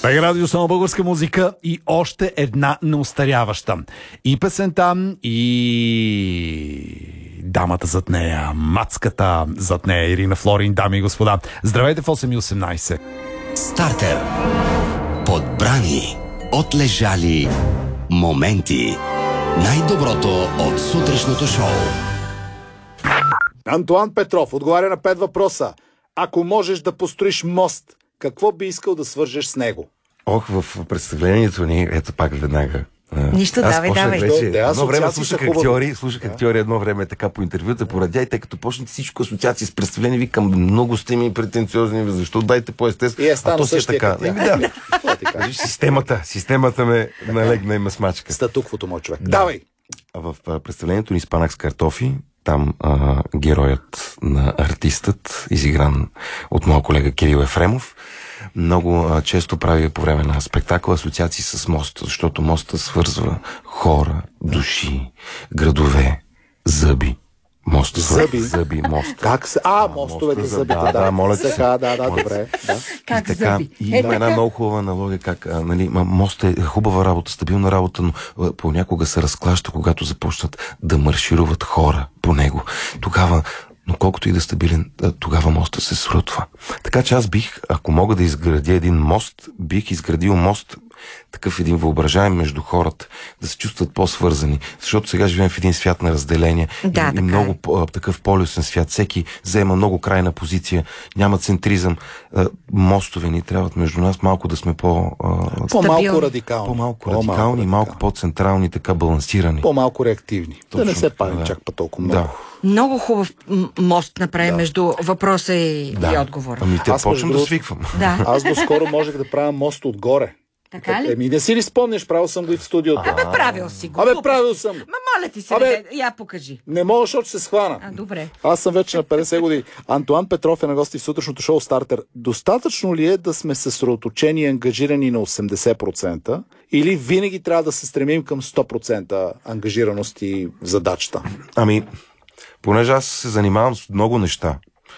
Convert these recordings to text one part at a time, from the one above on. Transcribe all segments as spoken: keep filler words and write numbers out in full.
Бега радио, само българска музика и още една неустаряваща. И песента, и дамата зад нея, мацката зад нея, Ирина Флорин, дами и господа. Здравейте в осем и осемнайсет. Стартер. Подбрани, отлежали моменти. Най-доброто от сутрешното шоу. Антоан Петров отговаря на пет въпроса. Ако можеш да построиш мост, какво би искал да свържеш с него? Ох, в представлението ни, ето пак веднага. Нищо, аз давай, давай. Вече, Да, едно време слушах актьори, слушах да. актьори едно време така по интервюта, порадя, и тъй като почнете всичко асоциации с представление, викам, много сте ми претенциозни, защо дайте по-естествено. И е станал същия така. като Еми, да. Виж, системата, системата ме налегна и ме смачка. Статуквото, мой човек. Да. Давай! А в а, представлението ни Спанак с картофи, там а, героят на артистът, изигран от моя колега Кирил Ефремов, много а, често прави по време на спектакъл асоциации с моста, защото моста свързва хора, души, градове, зъби. Мост, Зъби? зъби, мост. Как се... А, мостовете, моста, зъбите, да, да. да, моля те. Така, да, да, добре. Да. Как и така, зъби? и Е, има една така. много хубава аналогия, как а, нали, мост е хубава работа, стабилна работа, но а, понякога се разклаща, когато започнат да маршируват хора по него. Тогава, но колкото и да е стабилен, тогава моста се срутва. Така че аз бих, ако мога да изградя един мост, бих изградил мост, такъв един въображаем между хората, да се чувстват по-свързани. Защото сега живеем в един свят на разделение. Да, и, и много а, такъв полюсен свят. Всеки заема много крайна позиция, няма центризъм. А, мостове ни трябват между нас малко да сме по... А, По-малко радикални. По-малко радикални, малко по-централни, така балансирани. По-малко реактивни. Точно да не се така, палим да. чак по толкова много. Да. Много хубав м- мост направи Да. между въпроса и, Да. и отговора. Ами те Аз, почвам между да другото- свиквам. Да. Аз доскоро можех да правя мост отгоре. Така ли? Еми, не си ли спомняш, правил съм го и в студиото. Абе, правил си го. Абе, глупост. правил съм. Ма моля ти се, Абе- Абе... я покажи. Не мога, защото се схвана. А, добре. Аз съм вече на петдесет години. Антоан Петров е на гости в сутрешното шоу Стартер. Достатъчно ли е да сме съсредоточени и ангажирани на осемдесет процента или винаги трябва да се стремим към сто процента ангажираност и в задачата? Ами, понеже аз се занимавам с много неща.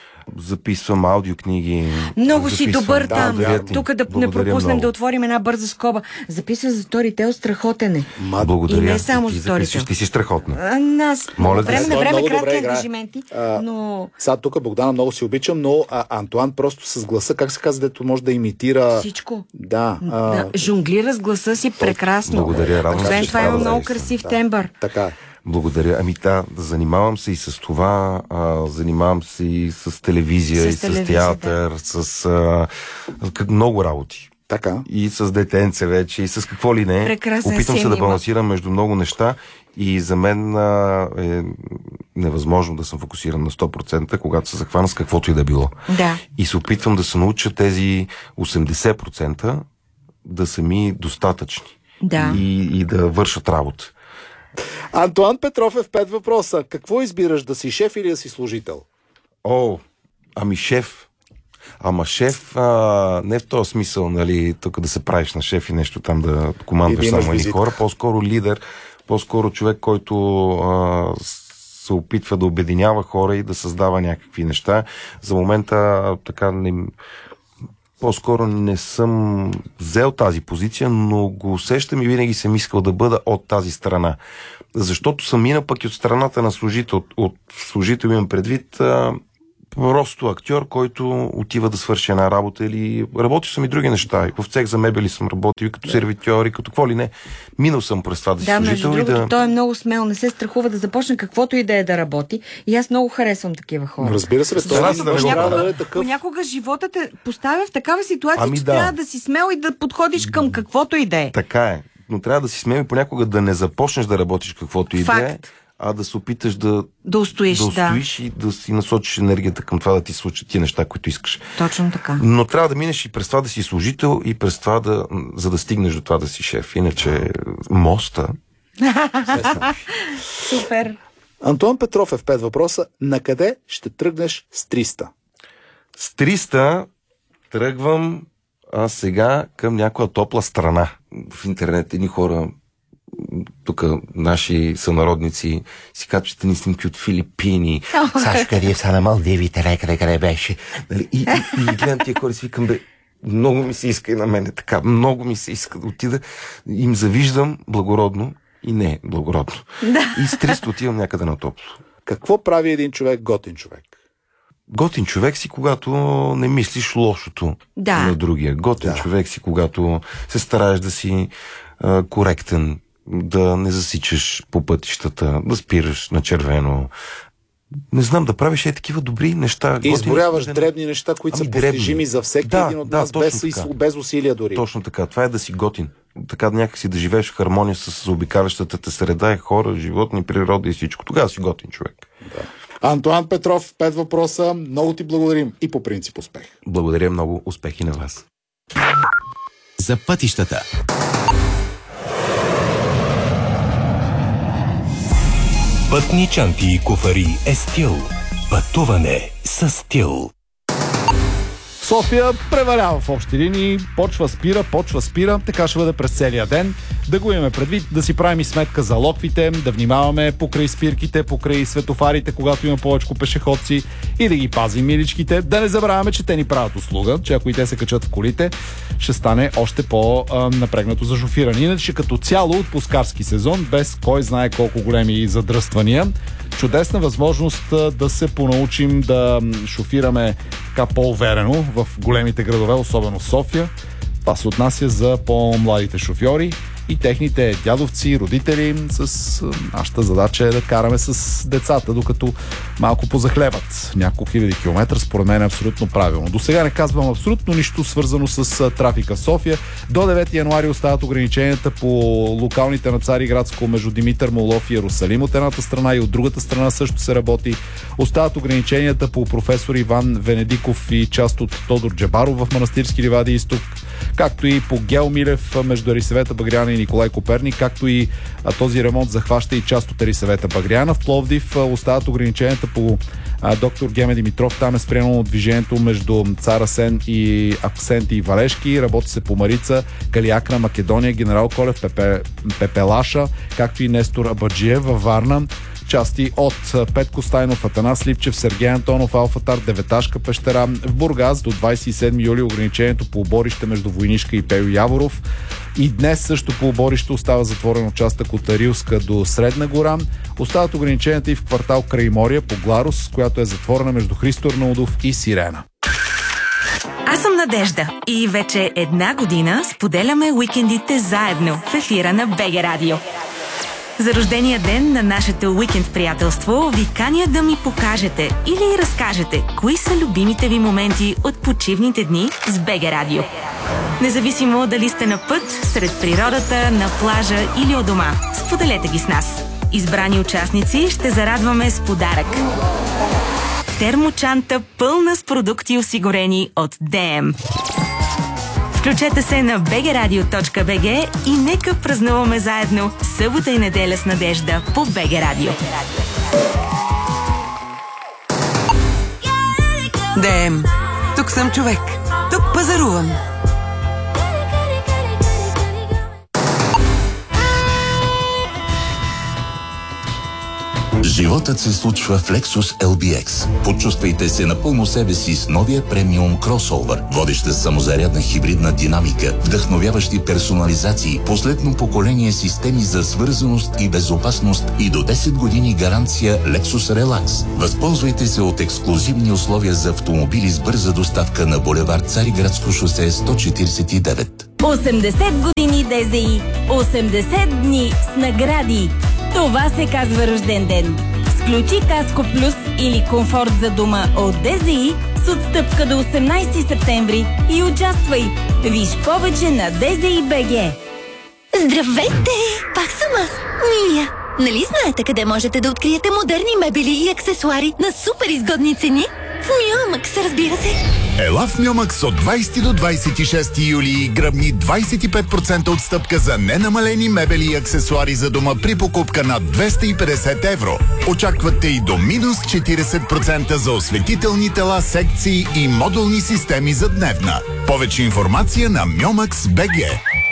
Записвам аудиокниги. Много си записвам- добър Да, там. благодаря ти. Тук да не Благодаря пропуснем много. да отворим една бърза скоба. Записва за Storytel, страхотен е. Ма, Благодаря. И не само Ти за записваш, Storytel. Ти си страхотна. А, нас, Моля да време се- на Той време много добре кратки играе. ангажименти, А, но Сега тук Богдана много си обичам, но а, Антоан просто с гласа, как се казва, дето може да имитира... всичко. Да. А, Да, жонглира с гласа си прекрасно. Благодаря, радвам се, Освен че това става има да много действам. красив Да. тембър. Така е. Благодаря. Ами да, занимавам се и с това, а, занимавам се и с телевизия, С и с телевизия, театър, с а, как, много работи. Така. И с детенце вече, и с какво ли не. Прекрасен Опитвам се син да има. балансирам между много неща и за мен а, е невъзможно да съм фокусиран на сто процента, когато се захвана с каквото и да било. Да. И се опитвам да се науча тези осемдесет процента да са ми достатъчни. Да. И, и да вършат работа. Антоан Петров е в пет въпроса. Какво избираш, да си шеф или да си служител? О, ами шеф. Ама шеф, а, не в този смисъл, нали, тук да се правиш на шеф и нещо там да И да командваш имаш само едни визитка. хора, по-скоро лидер, по-скоро човек, който а, се опитва да обединява хора и да създава някакви неща. За момента а, така не... По-скоро не съм взел тази позиция, но го усещам и винаги съм искал да бъда от тази страна. Защото съм мина пък и от страната на служител. От, от служител имам предвид а, просто актьор, който отива да свърши една работа, или работил съм и други неща. И в цех за мебели съм работил, и като сервитьор, и като какво ли не. Минал съм през това да си Да, между служител и другото, да... той е много смел, не се страхува да започне каквото и да е да работи. И аз много харесвам такива хора. Разбира се, бе, Защото това да не го трябва да правя. бъде такъв. Понякога живота те поставя в такава ситуация, Ами че да. трябва да си смел и да подходиш към каквото и да е. Така е. Но трябва да си смеем понякога да не започнеш да работиш каквото и да е, Факт. а да се опиташ да, Да устоиш, да да. устоиш и да си насочиш енергията към това да ти случат тия неща, които искаш. Точно така. Но трябва да минеш и през това да си служител и през това да, за да стигнеш до това да си шеф. Иначе моста... Супер. Антоан Петров е в пет въпроса. На къде ще тръгнеш с триста? С триста тръгвам а сега към някоя топла страна. В интернет едни хора, тук наши сънародници, си качват ни снимки от Филипини. Сашо, къде е са на Малдивите, къде, къде беше. Нали? И, и, и гледам тия хора и си викам, бе, много ми се иска и на мене така. Много ми се иска да отида. Им завиждам благородно и не благородно. Да. И с триста отивам някъде на топло. Какво прави един човек готин човек? Готин човек си, когато не мислиш лошото Да. на другия. Готин Да. човек си, когато се стараеш да си а, коректен, да не засичаш по пътищата, да спираш на червено. Не знам, да правиш е такива добри неща. И изборяваш Готини... дребни неща, които Ами, са дребни. постижими за всеки Да, един от да, нас, точно без, така. без усилия дори. Точно така. Това е да си готин. Така някакси да живееш в хармония с заобикалящата те среда, хора, животни, природа и всичко. Тогава си готин човек. Да. Антоан Петров, пет въпроса. Много ти благодарим и по принцип успех. Благодаря много. Успехи на вас. За пътищата. Пътни чанти и куфари е стил. Пътуване с стил. София превалява в общи линии, почва спира, почва спира, така ще бъде през целия ден. Да го имаме предвид, да си правим и сметка за локвите, да внимаваме покрай спирките, покрай светофарите, когато има повече пешеходци и да ги пазим миличките. Да не забравяме, че те ни правят услуга, че ако и те се качат в колите, ще стане още по-напрегнато за шофиране. Иначе като цяло отпускарски сезон, без кой знае колко големи задръствания, чудесна възможност да се понаучим да шофираме така по-уверено в големите градове, особено в София. Това се отнася за по-младите шофьори и техните дядовци, родители. С нашата задача е да караме с децата, докато малко позахлебат. Няколко хиляди километра, според мен е абсолютно правилно. До сега не казвам абсолютно нищо свързано с трафика в София. До девети януари остават ограниченията по локалните на Цариградско между Димитър Молов и Иерусалим от едната страна и от другата страна също се работи. Остават ограниченията по професор Иван Венедиков и част от Тодор Джабаров в Манастирски ливади изток, както и по Гео Милев между Елисавета Багряна и Николай Коперник, както и а, този ремонт захваща и част от Елисавета Багряна. В Пловдив а, остават ограниченията по а, доктор Геме Димитров. Там е спряно движението между Цар Асен и Аксенти и Валешки. Работи се по Марица, Калиакра, Македония, Генерал Колев, Пепе, Пепелаша, както и Нестор Абаджиев във Варна. Части от Петко Стайнов, Атанас Липчев, Сергей Антонов, Алфатар, Деветашка пещера. В Бургас до двадесет и седми юли ограничението по оборище между Войнишка и Пейо Яворов. И днес също по оборище остава затворен участък от Арилска до Средна гора. Остават ограниченията и в квартал Краймория по Гларус, която е затворена между Христо Арнаудов и Сирена. Аз съм Надежда и вече една година споделяме уикендите заедно в ефира на БГ Радио. За рождения ден на нашето уикенд приятелство ви каня да ми покажете или разкажете кои са любимите ви моменти от почивните дни с БГ Радио. Независимо дали сте на път, сред природата, на плажа или у дома, споделете ги с нас. Избрани участници ще зарадваме с подарък. Термочанта пълна с продукти осигурени от ДМ. Включете се на би джи радио точка би джи и нека празнуваме заедно събота и неделя с Надежда по БГ Радио. ДМ. Тук съм човек. Тук пазарувам. Животът се случва в Lexus ел би екс. Почувствайте се напълно себе си с новия премиум кросовър. Водеща самозарядна хибридна динамика, вдъхновяващи персонализации, последно поколение системи за свързаност и безопасност и до десет години гаранция Lexus Relax. Възползвайте се от ексклузивни условия за автомобили с бърза доставка на булевард Цариградско шосе сто четиридесет и девет. осемдесет години ДЗИ, осемдесет дни с награди. Това се казва рожден ден. Сключи Каско Плюс или Комфорт за дома от ДЗИ с отстъпка до осемнадесети септември и участвай. Виж повече на ДЗИ БГ. Здравейте! Пак съм аз, Мия. Нали знаете къде можете да откриете модерни мебели и аксесуари на супер изгодни цени? В Миомакс, разбира се. Ела в Миомакс от двадесети до двадесет и шести юли и гръбни двадесет и пет процента отстъпка за ненамалени мебели и аксесуари за дома при покупка над двеста и петдесет евро. Очаквате и до минус четиридесет процента за осветителни тела, секции и модулни системи за дневна. Повече информация на Миомакс точка би джи.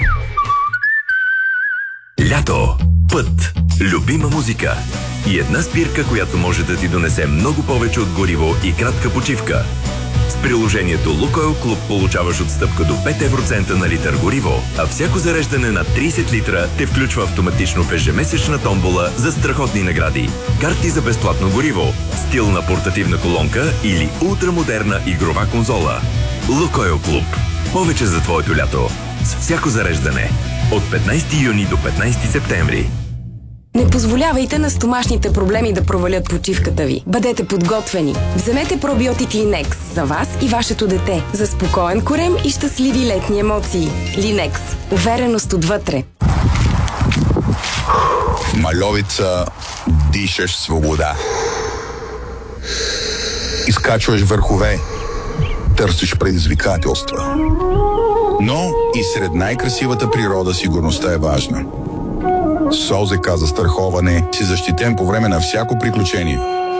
Лято, път, любима музика и една спирка, която може да ти донесе много повече от гориво и кратка почивка. С приложението Лукойл Клуб получаваш отстъпка до пет евроцента на литър гориво, а всяко зареждане на трийсет литра те включва автоматично в ежемесечна томбола за страхотни награди. Карти за безплатно гориво, стилна портативна колонка или ултрамодерна игрова конзола. Лукойл Клуб. Повече за твоето лято. С всяко зареждане. От петнайсети юни до петнайсети септември. Не позволявайте на стомашните проблеми да провалят почивката ви. Бъдете подготвени. Вземете пробиотик Линекс за вас и вашето дете. За спокоен корем и щастливи летни емоции. Линекс. Увереност отвътре. В Мальовица дишаш свобода. Изкачваш върхове. Търсиш предизвикателства. Но и сред най-красивата природа сигурността е важна. С ОЗК за страховане си защитен по време на всяко приключение.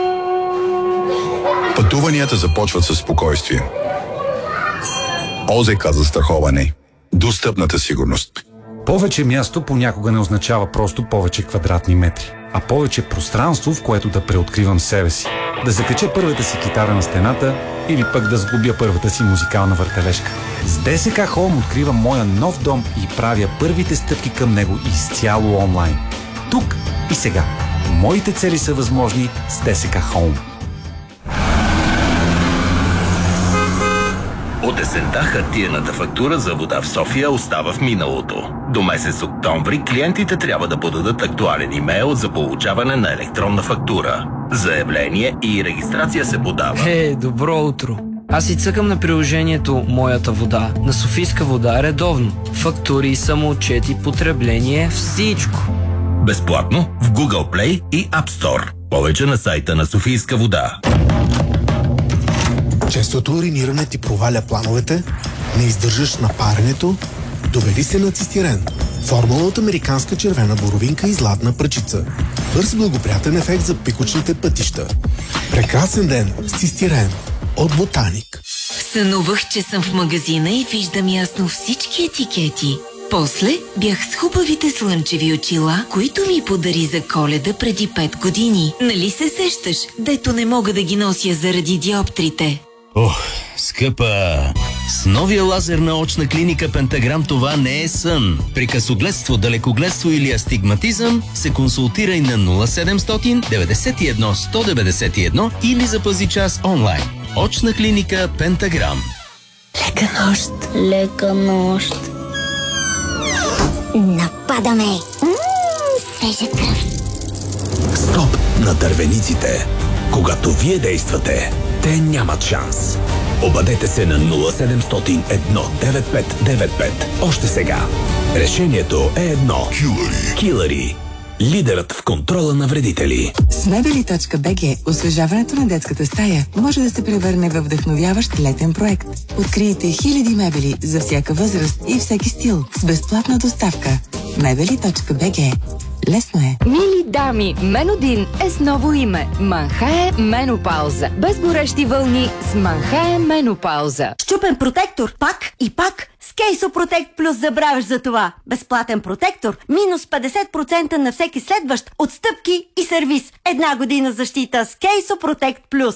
Пътуванията започват със спокойствие. ОЗК за страховане. Достъпната сигурност. Повече място понякога не означава просто повече квадратни метри, а повече пространство, в което да преоткривам себе си. Да закача първата си китара на стената или пък да сглобя първата си музикална въртележка. С ДСК Home откривам моя нов дом и правя първите стъпки към него изцяло онлайн. Тук и сега. Моите цели са възможни с ДСК Home. От есента хартиената фактура за вода в София остава в миналото. До месец октомври клиентите трябва да подадат актуален имейл за получаване на електронна фактура. Заявление и регистрация се подава. Е, добро утро! Аз си цъкам на приложението Моята вода, на Софийска вода редовно. Фактури, самоотчети, потребление, всичко. Безплатно в Google Play и App Store. Повече на сайта на Софийска вода. Честото уриниране ти проваля плановете, не издържаш на паренето, довери се на цистирен. Формула от американска червена боровинка и златна пръчица. Бърз благоприятен ефект за пикочните пътища. Прекрасен ден с цистирен от Ботаник. Сънувах, че съм в магазина и виждам ясно всички етикети. После бях с хубавите слънчеви очила, които ми подари за Коледа преди пет години. Нали се сещаш, дето не мога да ги нося заради диоптрите? Ох, скъпа! С новия лазер на очна клиника Пентаграм това не е сън. При късогледство, далекогледство или астигматизъм се консултирай на нула седемстотин деветдесет и едно сто деветдесет и едно или запази час онлайн. Очна клиника Пентаграм. Лека нощ. Лека нощ. Нападаме. Ммм, свежа кръв. Стоп на дървениците. Когато вие действате, те нямат шанс. Обадете се на нула седемстотин едно девет пет девет пет. Още сега. Решението е едно. Килъри. Килъри. Лидерът в контрола на вредители. С мебели точка би джи освежаването на детската стая може да се превърне във вдъхновяващ летен проект. Открийте хиляди мебели за всяка възраст и всеки стил с безплатна доставка. мебели точка би джи. Лесно е. Мили дами, Менодин е с ново име. Манхае Менопауза. Без горещи вълни с Манхае Менопауза. Счупен протектор, пак и пак. С Кейсо Протект Плюс забравяш за това. Безплатен протектор, минус петдесет процента на всеки следващ, отстъпки и сервис. Една година защита с Кейсо Протект Плюс.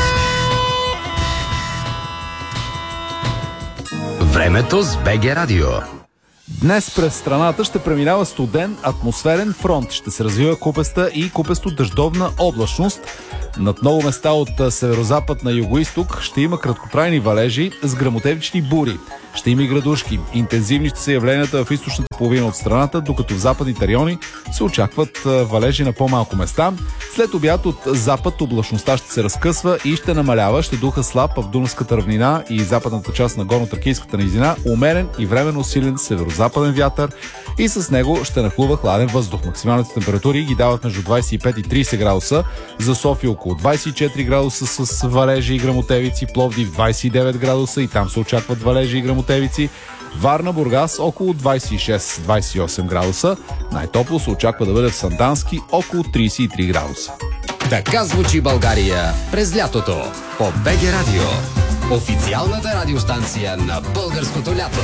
Времето с БГ Радио. Днес през страната ще преминава студен атмосферен фронт. Ще се развива купеста и купесто дъждовна облачност. Над много места от северозапад на югоизток ще има краткотрайни валежи с гръмотевични бури. Ще има и градушки. Интензивни ще са явленията в източната половина от страната, докато в западните райони се очакват валежи на по-малко места. След обяд от запад облачността ще се разкъсва и ще намалява. Ще духа слаб в Дунавската равнина и западната част на горно-тракийската низина, умерен и временно силен северозападен вятър и с него ще нахлува хладен въздух. Максималните температури ги дават между двайсет и пет и трийсет градуса. За София около двайсет и четири градуса с валежи и гръмотевици, Пловдив двайсет и девет градуса и там се очакват валежи и гръмотевици. Варна, Бургас около двайсет и шест до двайсет и осем градуса. Най-топло се очаква да бъде в Сандански около трийсет и три градуса. Така звучи България през лятото по БГ Радио. Официалната радиостанция на българското лято.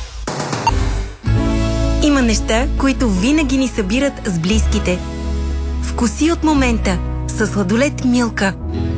Има неща, които винаги ни събират с близките. Вкуси от момента със сладолед Милка.